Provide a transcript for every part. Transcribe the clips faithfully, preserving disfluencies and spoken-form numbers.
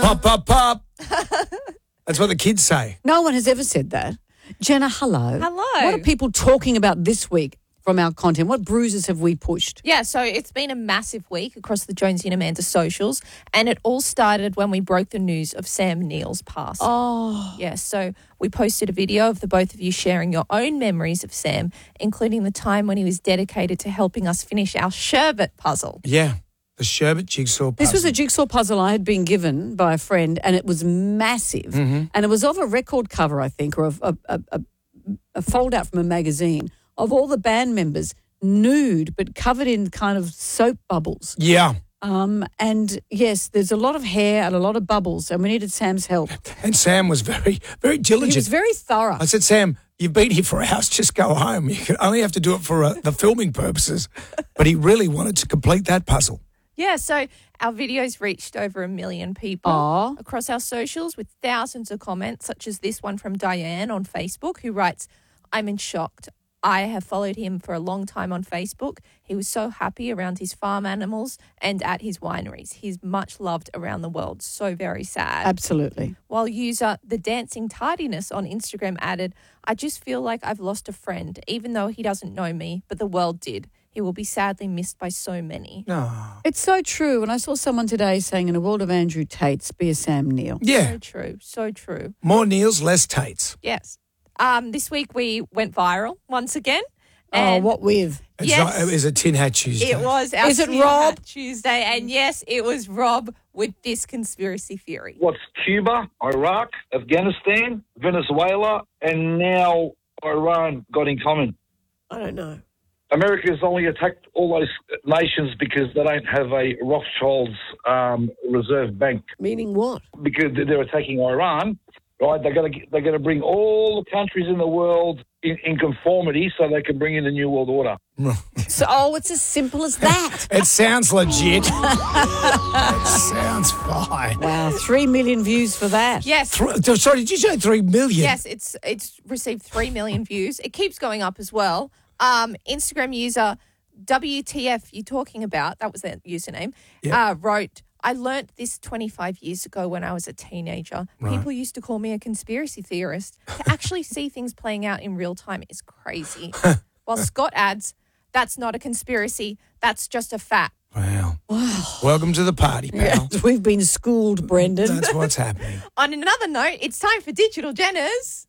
Pop, pop, pop. That's what the kids say. No one has ever said that. Jenna, hello. Hello. What are people talking about this week from our content? What bruises have we pushed? Yeah, so it's been a massive week across the Jonesy and Amanda socials, and it all started when we broke the news of Sam Neill's passing. Oh. Yeah, so we posted a video of the both of you sharing your own memories of Sam, including the time when he was dedicated to helping us finish our sherbet puzzle. Yeah, the sherbet jigsaw puzzle. This was a jigsaw puzzle I had been given by a friend, and it was massive. Mm-hmm. And it was of a record cover, I think, or a, a, a, a, a fold-out from a magazine of all the band members nude but covered in kind of soap bubbles. Yeah. Um, and, yes, there's a lot of hair and a lot of bubbles, and we needed Sam's help. And Sam was very, very diligent. He was very thorough. I said, Sam, you've been here for hours, just go home. You can only have to do it for uh, the filming purposes. But he really wanted to complete that puzzle. Yeah, so our videos reached over a million people Aww. across our socials with thousands of comments, such as this one from Diane on Facebook, who writes, I'm in shock. I have followed him for a long time on Facebook. He was so happy around his farm animals and at his wineries. He's much loved around the world. So very sad. Absolutely. While user The Dancing Tardiness on Instagram added, I just feel like I've lost a friend, even though he doesn't know me, but the world did. He will be sadly missed by so many. No. It's so true. And I saw someone today saying, in a world of Andrew Tates, be a Sam Neill. Yeah. So true. So true. More Neils, less Tates. Yes. Um, this week we went viral once again. Oh, And what with? It's Yes. not- it was a Tin Hat Tuesday. It was our Is it Tin Rob? Hat Tuesday. And yes, it was Rob with this conspiracy theory. What's Cuba, Iraq, Afghanistan, Venezuela, and now Iran got in common? I don't know. America's only attacked all those nations because they don't have a Rothschild's um, reserve bank. Meaning what? Because they're attacking Iran, right? They're going to they're going to bring all the countries in the world in, in conformity so they can bring in the New World Order. So, oh, it's as simple as that. It sounds legit. It sounds fine. Wow, three million views for that. Yes. Th- sorry, did you say three million? Yes, it's it's received three million views. It keeps going up as well. Um, Instagram user W T F you talking about, that was their username, Yeah. uh, wrote, I learnt this twenty-five years ago when I was a teenager. Right. People used to call me a conspiracy theorist. To actually see things playing out in real time is crazy. While Scott adds, that's not a conspiracy, that's just a fact. Wow. Welcome to the party, pal. Yes, we've been schooled, Brendan. That's what's happening. On another note, it's time for Digital Jenners.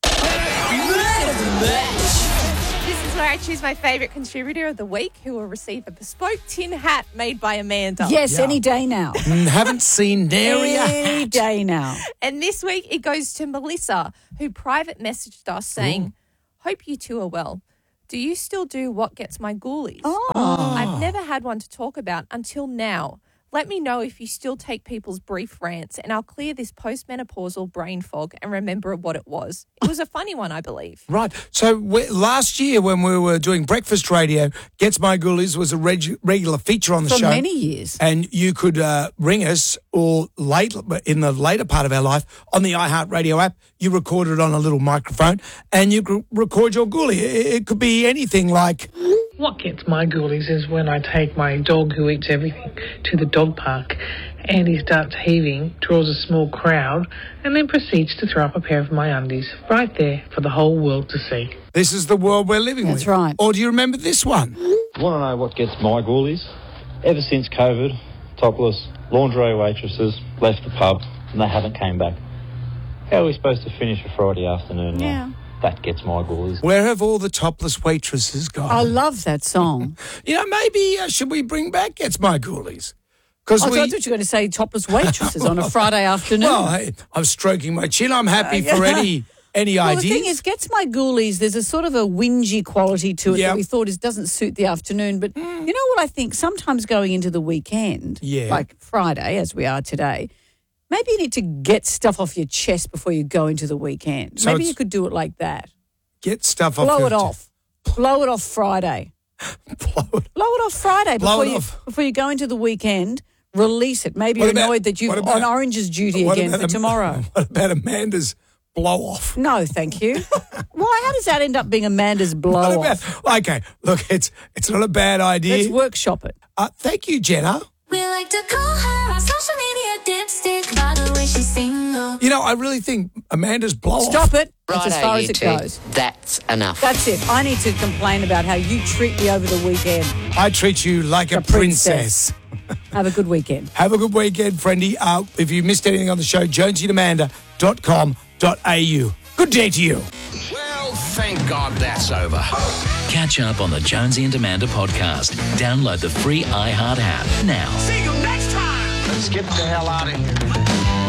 This is where I choose my favourite contributor of the week who will receive a bespoke tin hat made by Amanda. Yes, Yeah. any day now. Mm, haven't seen nary a Any hat. day now. And this week it goes to Melissa, who private messaged us saying, hope you two are well. Do you still do What Gets My Ghoulies? Oh. I've never had one to talk about until now. Let me know if you still take people's brief rants and I'll clear this postmenopausal brain fog and remember what it was. It was a funny one, I believe. Right. So we, last year when we were doing breakfast radio, Gets My Ghoulies was a reg, regular feature on the For show. many years. And you could uh, ring us or late in the later part of our life on the iHeartRadio app. You record it on a little microphone and you could record your ghoulie. It, it could be anything like... What gets my ghoulies is when I take my dog who eats everything to the dog park and he starts heaving, draws a small crowd and then proceeds to throw up a pair of my undies right there for the whole world to see. This is the world we're living with. That's right. Or do you remember this one? Want to know what gets my ghoulies? Ever since COVID, topless lingerie waitresses left the pub and they haven't came back. How are we supposed to finish a Friday afternoon now? Yeah. That gets my ghoulies. Where have all the topless waitresses gone? I love that song. You know, maybe uh, should we bring back Gets My Ghoulies? Because I we... thought you were going to say topless waitresses on a Friday afternoon. Well, hey, I'm stroking my chin. I'm happy for any any Well, ideas. the thing is, Gets My Ghoulies, there's a sort of a whingy quality to it Yep. that we thought is doesn't suit the afternoon. But you know what I think? Sometimes going into the weekend, Yeah. like Friday, as we are today, maybe you need to get stuff off your chest before you go into the weekend. So maybe it's- you could do it like that. Get stuff off. Blow your it off. Blow it off Friday. Blow it. Blow it off Friday Blow before it you off. before you go into the weekend. Release it. Maybe What you're about- annoyed that you're what about- on Orange's duty What again about for Am- tomorrow. What about Amanda's blow off? No, thank you. Why? How does that end up being Amanda's blow What off? about, okay, look, it's it's not a bad idea. Let's workshop it. Uh, thank you, Jenna. We like to call her our social media dipstick by the way she sing. Oh. You know, I really think Amanda's blow off. Stop it. That's as Righto, far you as it two. goes. That's enough. That's it. I need to complain about how you treat me over the weekend. I treat you like a, A princess. princess. Have a good weekend. Have a good weekend, friendy. Uh, if you missed anything on the show, jonesy and amanda dot com dot a u. Good day to you. Well, thank God that's over. Catch up on the Jonesy and Amanda podcast. Download the free iHeart app now. See you next time. Let's get the hell out of here.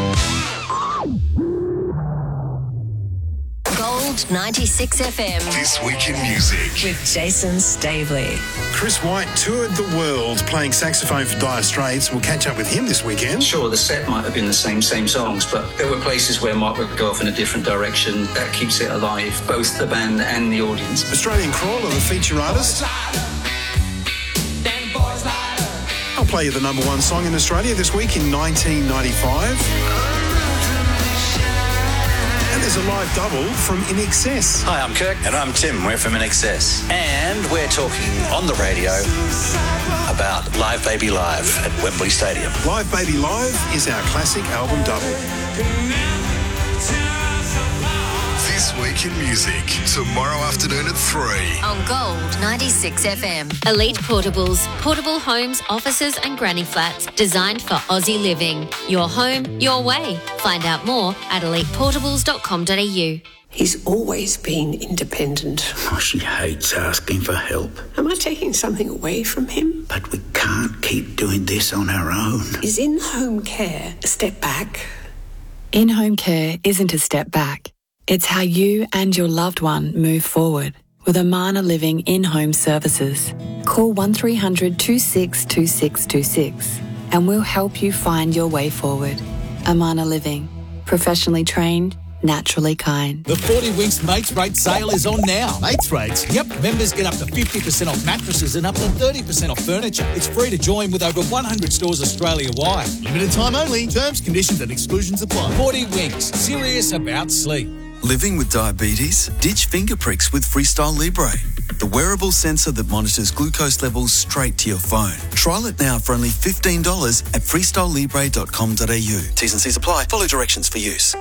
Gold ninety-six F M. This Week in Music. With Jason Staveley. Chris White toured the world playing saxophone for Dire Straits. We'll catch up with him this weekend. Sure, the set might have been the same, same songs, but there were places where Mark would go off in a different direction. That keeps it alive, both the band and the audience. Australian Crawler, the feature artist. I'll play you the number one song in Australia this week in nineteen ninety-five. And there's a live double from In Excess. Hi, I'm Kirk. And I'm Tim. We're from In Excess. And we're talking on the radio about Live Baby Live at Wembley Stadium. Live Baby Live is our classic album double. This Week in Music, tomorrow afternoon at three. On Gold ninety-six F M. Elite Portables. Portable homes, offices and granny flats designed for Aussie living. Your home, your way. Find out more at elite portables dot com dot a u. He's always been independent. Oh, she hates asking for help. Am I taking something away from him? But we can't keep doing this on our own. Is in-home care a step back? In-home care isn't a step back. It's how you and your loved one move forward with Amana Living in-home services. Call one three hundred two six two six two six and we'll help you find your way forward. Amana Living. Professionally trained, naturally kind. The forty Winks Mates Rate sale is on now. Mates Rates? Yep, members get up to fifty percent off mattresses and up to thirty percent off furniture. It's free to join with over one hundred stores Australia-wide. Limited time only. Terms, conditions and exclusions apply. forty Winks. Serious about sleep. Living with diabetes? Ditch finger pricks with Freestyle Libre, the wearable sensor that monitors glucose levels straight to your phone. Trial it now for only fifteen dollars at freestyle libre dot com dot a u. T's and C's apply. Follow directions for use.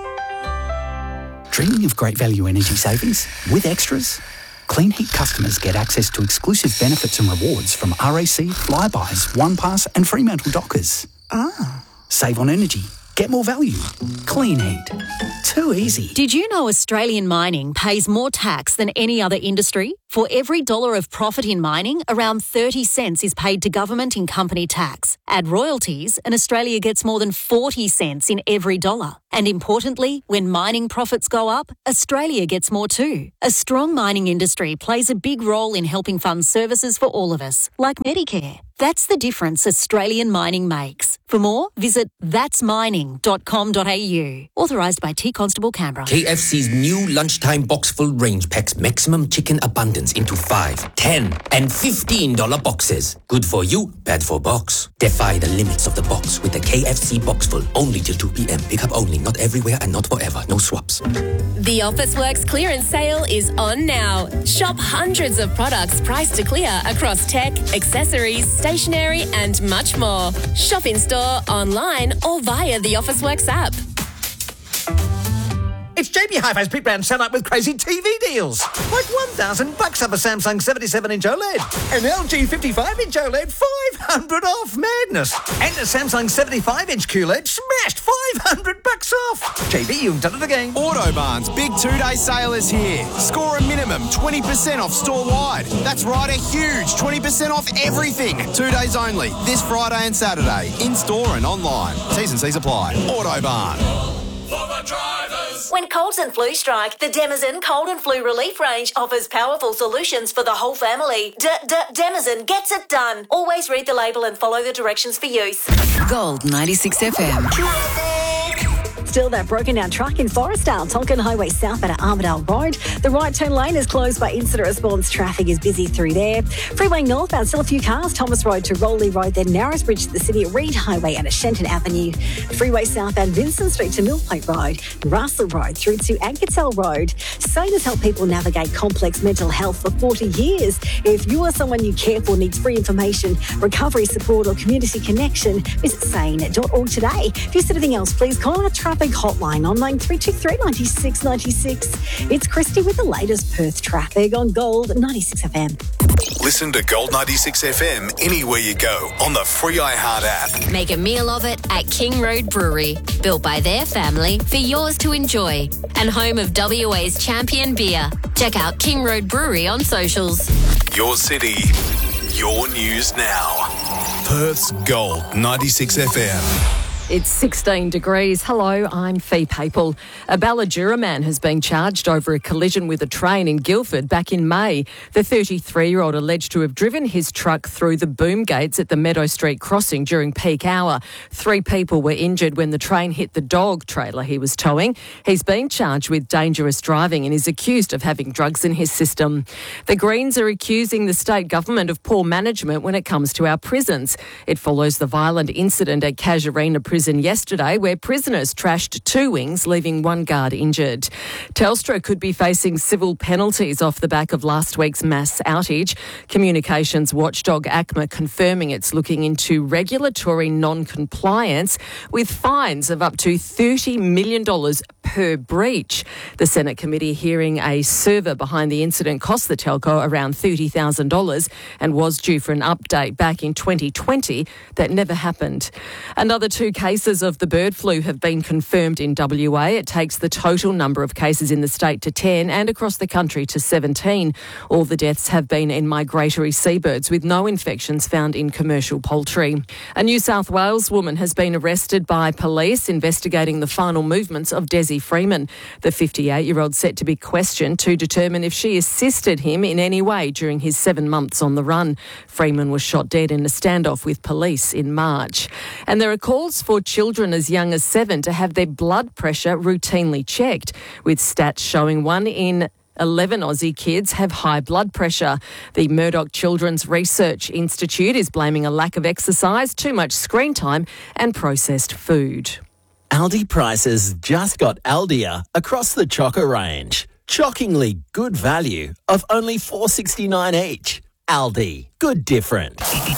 Dreaming of great value energy savings with extras? Clean Heat customers get access to exclusive benefits and rewards from R A C, Flybuys, OnePass and Fremantle Dockers. Ah. Save on energy. Get more value. Clean Heat. Too easy. Did you know Australian mining pays more tax than any other industry? For every dollar of profit in mining, around thirty cents is paid to government in company tax. Add royalties, and Australia gets more than forty cents in every dollar. And importantly, when mining profits go up, Australia gets more too. A strong mining industry plays a big role in helping fund services for all of us, like Medicare. That's the difference Australian mining makes. For more, visit that's mining dot com dot a u. Authorised by T Constable Canberra. K F C's new lunchtime box full range packs maximum chicken abundance into five, ten, and fifteen dollar boxes. Good for you, bad for box. Defy the limits of the box with the K F C box full. Only till two p.m. Pick up only, not everywhere and not forever. No swaps. The Officeworks clearance sale is on now. Shop hundreds of products priced to clear across tech, accessories, stationery, and much more. Shop in store, online, or via the Officeworks app. It's J B Hi-Fi's Pete Brown set up with crazy T V deals. Like one thousand bucks off a Samsung seventy-seven inch OLED. An L G fifty-five inch OLED, five hundred off. Madness. And a Samsung seventy-five inch Q L E D smashed five hundred bucks off. J B, you've done it again. Autobarn's big two-day sale is here. Score a minimum twenty percent off store-wide. That's right, a huge twenty percent off everything. Two days only, this Friday and Saturday. In-store and online. T's and C's apply. Autobarn. For the drivers. When colds and flu strike, the Demazen Cold and Flu Relief range offers powerful solutions for the whole family. D-D-Demazen gets it done. Always read the label and follow the directions for use. Gold ninety-six F M. Still that broken down truck in Forestdale, Tonkin Highway south at Armadale Road. The right turn lane is closed by incident response. Traffic is busy through there. Freeway northbound, still a few cars. Thomas Road to Rowley Road, then Narrows Bridge to the city, Reed Highway and Shenton Avenue. Freeway southbound, Vincent Street to Millpoint Road, Russell Road through to Anketel Road. SANE has helped people navigate complex mental health for forty years. If you or someone you care for needs free information, recovery support or community connection, visit sane dot org today. If you see anything else, please call our traffic hotline on nine three two three nine six nine six. It's Christy with the latest Perth traffic on Gold ninety-six F M. Listen to Gold ninety-six F M anywhere you go on the free iHeart app. Make a meal of it at King Road Brewery, built by their family for yours to enjoy, and home of W A's champion beer. Check out King Road Brewery on socials. Your city, your news now. Perth's Gold ninety-six F M. It's sixteen degrees. Hello, I'm Fee Papel. A Balladura man has been charged over a collision with a train in Guildford back in May. The thirty-three-year-old alleged to have driven his truck through the boom gates at the Meadow Street crossing during peak hour. Three people were injured when the train hit the dog trailer he was towing. He's been charged with dangerous driving and is accused of having drugs in his system. The Greens are accusing the state government of poor management when it comes to our prisons. It follows the violent incident at Casuarina Prison yesterday where prisoners trashed two wings, leaving one guard injured. Telstra could be facing civil penalties off the back of last week's mass outage. Communications watchdog A C M A confirming it's looking into regulatory non-compliance with fines of up to thirty million dollars per breach. The Senate committee hearing a server behind the incident cost the telco around thirty thousand dollars and was due for an update back in twenty twenty. That never happened. Another two cases of the bird flu have been confirmed in W A. It takes the total number of cases in the state to ten and across the country to seventeen. All the deaths have been in migratory seabirds with no infections found in commercial poultry. A New South Wales woman has been arrested by police investigating the final movements of Desi Freeman. The fifty-eight-year-old set to be questioned to determine if she assisted him in any way during his seven months on the run. Freeman was shot dead in a standoff with police in March. And there are calls for children as young as seven to have their blood pressure routinely checked, with stats showing one in eleven Aussie kids have high blood pressure. The Murdoch Children's Research Institute is blaming a lack of exercise, too much screen time and processed food. Aldi prices just got Aldier across the choco range. Shockingly good value of only four dollars sixty-nine each. Aldi, good different.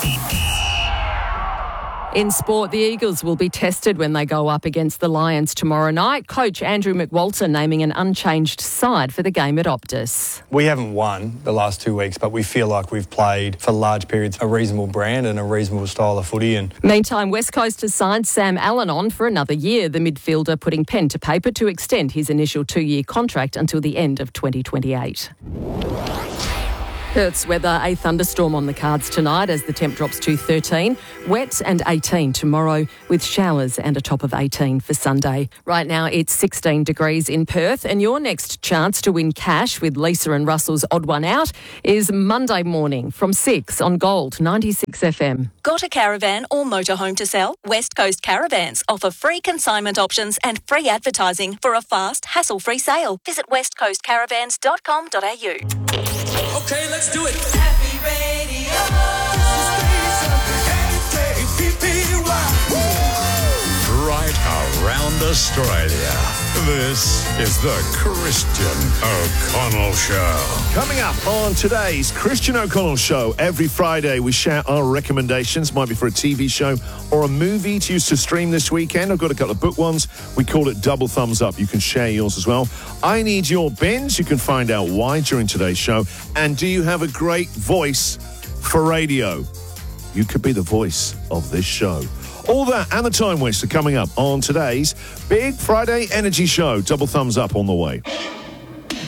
In sport, the Eagles will be tested when they go up against the Lions tomorrow night. Coach Andrew McWalter naming an unchanged side for the game at Optus. We haven't won the last two weeks, but we feel like we've played for large periods a reasonable brand and a reasonable style of footy. And meantime, West Coast has signed Sam Allen on for another year. The midfielder putting pen to paper to extend his initial two-year contract until the end of twenty twenty-eight. Perth's weather, a thunderstorm on the cards tonight as the temp drops to thirteen. Wet and eighteen tomorrow with showers and a top of eighteen for Sunday. Right now it's sixteen degrees in Perth and your next chance to win cash with Lisa and Russell's Odd One Out is Monday morning from six on Gold ninety-six F M. Got a caravan or motorhome to sell? West Coast Caravans offer free consignment options and free advertising for a fast, hassle-free sale. Visit west coast caravans dot com dot a u. Okay, let's do it. Happy Radio. Right around Australia. This is the Christian O'Connell Show. Coming up on today's Christian O'Connell Show, every Friday we share our recommendations, might be for a T V show or a movie to use to stream this weekend. I've got a couple of book ones. We call it Double Thumbs Up. You can share yours as well. I need your bins. You can find out why during today's show. And do you have a great voice for radio? You could be the voice of this show. All that and the time waster coming up on today's Big Friday Energy Show. Double thumbs up on the way.